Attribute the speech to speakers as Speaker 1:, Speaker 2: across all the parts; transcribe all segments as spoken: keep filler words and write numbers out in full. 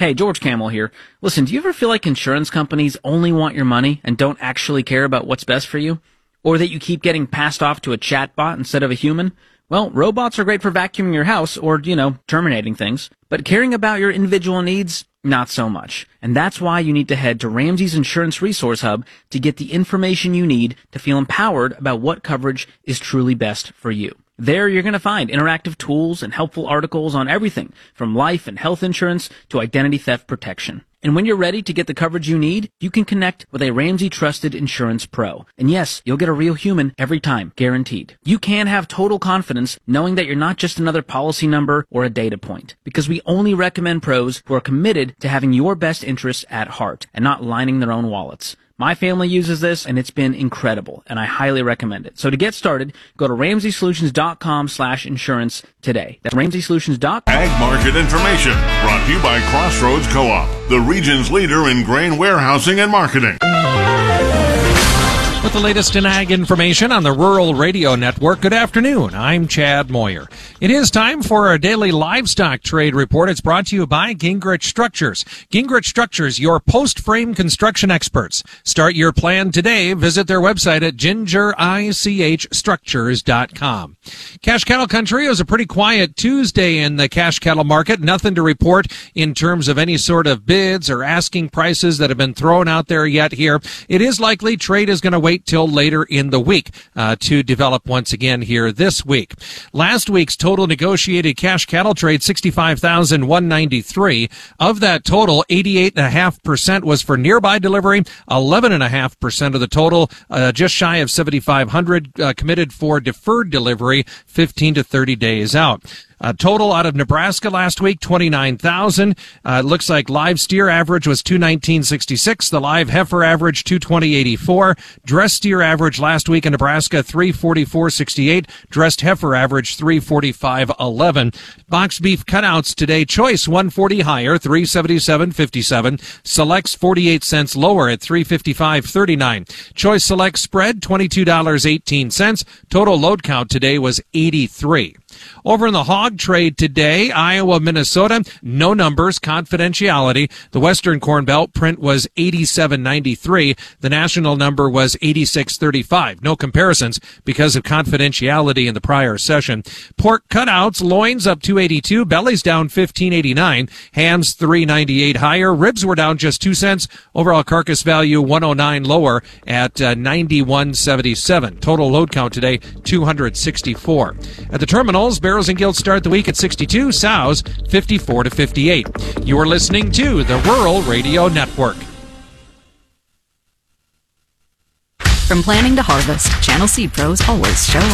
Speaker 1: Hey, George Camel here. Listen, do you ever feel like insurance companies only want your money and don't actually care about what's best for you? Or that you keep getting passed off to a chatbot instead of a human? Well, robots are great for vacuuming your house or, you know, terminating things. But caring about your individual needs, not so much. And that's why you need to head to Ramsey's Insurance Resource Hub to get the information you need to feel empowered about what coverage is truly best for you. There you're going to find interactive tools and helpful articles on everything from life and health insurance to identity theft protection. And when you're ready to get the coverage you need, you can connect with a Ramsey Trusted Insurance Pro. And yes, you'll get a real human every time, guaranteed. You can have total confidence knowing that you're not just another policy number or a data point, because we only recommend pros who are committed to having your best interests at heart and not lining their own wallets. My family uses this, and it's been incredible, and I highly recommend it. So to get started, go to ramsey solutions dot com slash insurance today. That's ramsey solutions dot com.
Speaker 2: Ag market information brought to you by Crossroads Co-op, the region's leader in grain warehousing and marketing.
Speaker 3: With the latest in ag information on the Rural Radio Network, good afternoon. I'm Chad Moyer. It is time for our daily livestock trade report. It's brought to you by Gingrich Structures. Gingrich Structures, your post-frame construction experts. Start your plan today. Visit their website at ginger ich structures dot com. Cash cattle country was a pretty quiet Tuesday in the cash cattle market. Nothing to report in terms of any sort of bids or asking prices that have been thrown out there yet here. It is likely trade is going to wait till later in the week uh, to develop once again here this week. Last week's total negotiated cash cattle trade, sixty-five thousand one hundred ninety-three. Of that total, eighty-eight point five percent was for nearby delivery, eleven point five percent of the total, uh, just shy of seventy-five hundred, uh, committed for deferred delivery, fifteen to thirty days out. Uh, total out of Nebraska last week, twenty-nine thousand. Uh, it looks like live steer average was two nineteen sixty-six. The live heifer average two twenty eighty-four. Dressed steer average last week in Nebraska three forty-four sixty-eight. Dressed heifer average three forty-five eleven. Box beef cutouts today, choice one forty higher, three seventy-seven fifty-seven. Selects forty-eight cents lower at three fifty-five thirty-nine. Choice select spread twenty-two dollars and eighteen cents. Total load count today was eighty-three. Over in the hog trade today, Iowa, Minnesota, no numbers, confidentiality. The Western Corn Belt print was eighty-seven ninety-three. The national number was eighty-six thirty-five. No comparisons because of confidentiality in the prior session. Pork cutouts, loins up two eighty-two, bellies down fifteen eighty-nine, hams three ninety-eight higher, ribs were down just two cents. Overall carcass value one oh nine lower at uh, ninety-one seventy-seven. Total load count today two hundred sixty-four. At the terminals, barrels and gilts start the week at sixty-two, sows fifty-four to fifty-eight. You are listening to the Rural Radio Network.
Speaker 4: From planning to harvest, Channel Seed Pros always show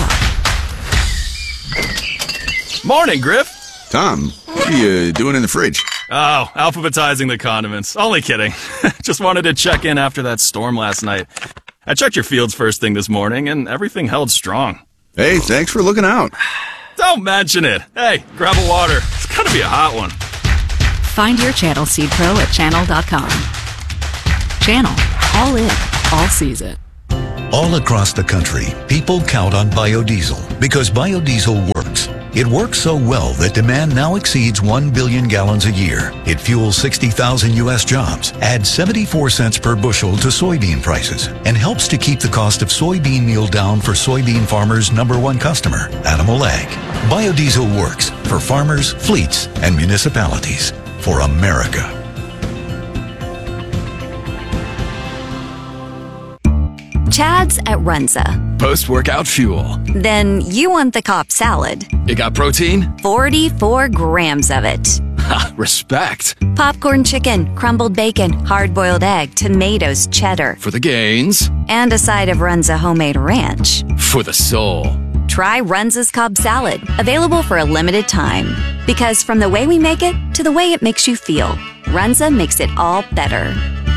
Speaker 4: up.
Speaker 5: Morning, Griff.
Speaker 6: Tom, what are you doing in the fridge?
Speaker 5: Oh, alphabetizing the condiments. Only kidding. Just wanted to check in after that storm last night. I checked your fields first thing this morning, and everything held strong.
Speaker 6: Hey, thanks for looking out.
Speaker 5: Don't mention it. Hey, grab a water. It's gotta be a hot one.
Speaker 4: Find your Channel Seed Pro at channel dot com. Channel. All in. All season.
Speaker 7: All across the country, people count on biodiesel because biodiesel works. It works so well that demand now exceeds one billion gallons a year. It fuels sixty thousand U S jobs, adds seventy-four cents per bushel to soybean prices, and helps to keep the cost of soybean meal down for soybean farmers' number one customer, Animal Ag. Biodiesel works for farmers, fleets, and municipalities. For America.
Speaker 8: Chad's at Runza.
Speaker 9: Post-workout fuel.
Speaker 8: Then you want the Cobb salad.
Speaker 9: It got protein?
Speaker 8: forty-four grams of it.
Speaker 9: Ha, respect.
Speaker 8: Popcorn chicken, crumbled bacon, hard-boiled egg, tomatoes, cheddar.
Speaker 9: For the gains.
Speaker 8: And a side of Runza homemade ranch.
Speaker 9: For the soul.
Speaker 8: Try Runza's Cobb salad. Available for a limited time. Because from the way we make it to the way it makes you feel, Runza makes it all better.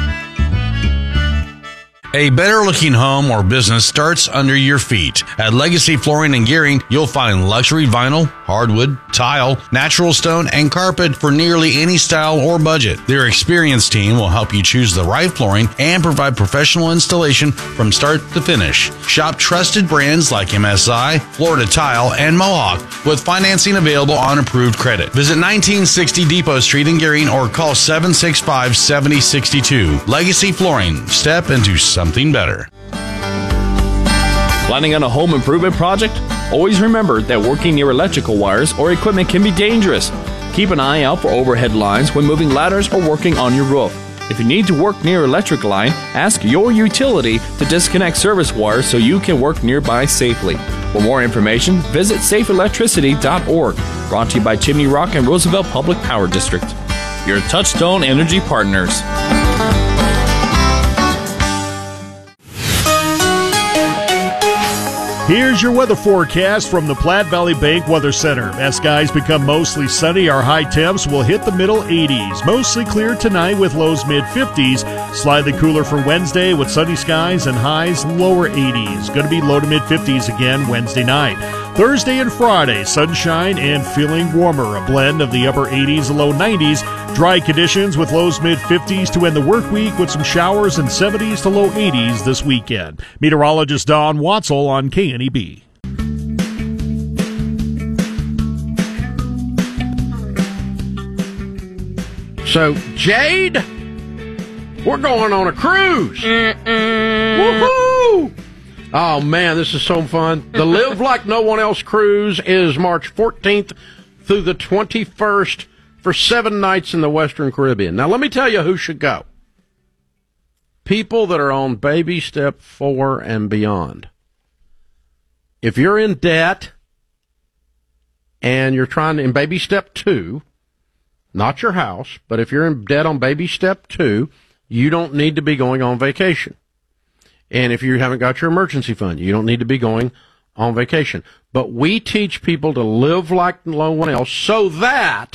Speaker 10: A better-looking home or business starts under your feet. At Legacy Flooring and Gearing, you'll find luxury vinyl, hardwood, tile, natural stone, and carpet for nearly any style or budget. Their experienced team will help you choose the right flooring and provide professional installation from start to finish. Shop trusted brands like M S I, Florida Tile, and Mohawk with financing available on approved credit. Visit nineteen sixty Depot Street in Gearing or call seven six five, seven zero six two. Legacy Flooring. Step into something better.
Speaker 11: Planning on a home improvement project? Always remember that working near electrical wires or equipment can be dangerous. Keep an eye out for overhead lines when moving ladders or working on your roof. If you need to work near electric line, ask your utility to disconnect service wires so you can work nearby safely. For more information, visit safe electricity dot org. Brought to you by Chimney Rock and Roosevelt Public Power District. Your Touchstone Energy partners.
Speaker 12: Here's your weather forecast from the Platte Valley Bank Weather Center. As skies become mostly sunny, our high temps will hit the middle eighties. Mostly clear tonight with lows mid-fifties. Slightly cooler for Wednesday with sunny skies and highs lower eighties. Going to be low to mid-fifties again Wednesday night. Thursday and Friday, sunshine and feeling warmer. A blend of the upper eighties and low nineties. Dry conditions with lows mid-fifties to end the work week with some showers in seventies to low eighties this weekend. Meteorologist Don Watzel on K N E B.
Speaker 13: So, Jade, we're going on a cruise. Woohoo! Oh, man, this is so fun. The Live Like No One Else cruise is March fourteenth through the twenty-first for seven nights in the Western Caribbean. Now, let me tell you who should go. People that are on baby step four and beyond. If you're in debt and you're trying to, in baby step two, not your house, but if you're in debt on baby step two, you don't need to be going on vacation. And if you haven't got your emergency fund, you don't need to be going on vacation. But we teach people to live like no one else so that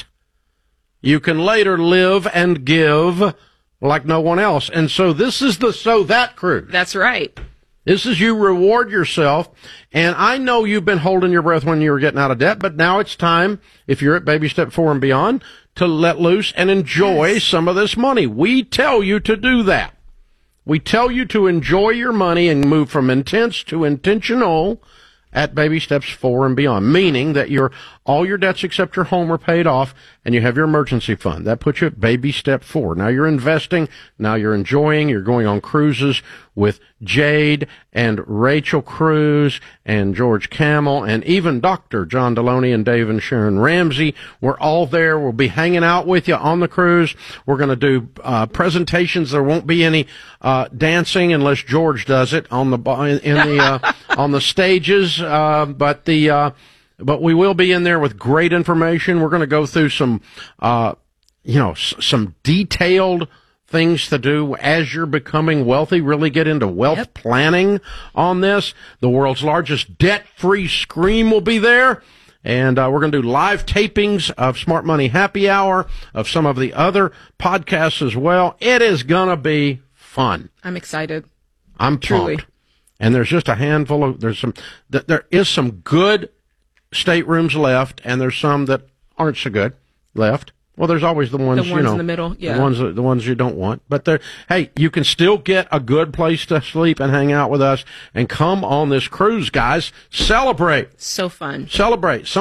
Speaker 13: you can later live and give like no one else. And so this is the So That cruise.
Speaker 14: That's right.
Speaker 13: This is you reward yourself. And I know you've been holding your breath when you were getting out of debt, but now it's time, if you're at baby step four and beyond, to let loose and enjoy yes. some of this money. We tell you to do that. We tell you to enjoy your money and move from intense to intentional at baby steps four and beyond, meaning that your all your debts except your home are paid off and you have your emergency fund. That puts you at baby step four. Now you're investing. Now you're enjoying. You're going on cruises with Jade and Rachel Cruz and George Camel and even Doctor John Deloney and Dave and Sharon Ramsey. We're all there. We'll be hanging out with you on the cruise. We're going to do uh, presentations. There won't be any uh, dancing unless George does it on the in, in the uh, on the stages. Uh, but the uh, But we will be in there with great information. We're going to go through some, uh, you know, s- some detailed things to do as you're becoming wealthy. Really get into wealth yep. planning on this. The world's largest debt-free scream will be there. And uh, we're going to do live tapings of Smart Money Happy Hour, of some of the other podcasts as well. It is going to be fun.
Speaker 14: I'm excited.
Speaker 13: I'm
Speaker 14: Truly.
Speaker 13: pumped. And there's just a handful of, there's some, th- there is some good staterooms left, and there's some that aren't so good left. Well, there's always the ones,
Speaker 14: the ones
Speaker 13: you know,
Speaker 14: in the middle, yeah.
Speaker 13: the ones, the ones you don't want. But there, hey, you can still get a good place to sleep and hang out with us, and come on this cruise, guys. Celebrate.
Speaker 14: So fun.
Speaker 13: Celebrate.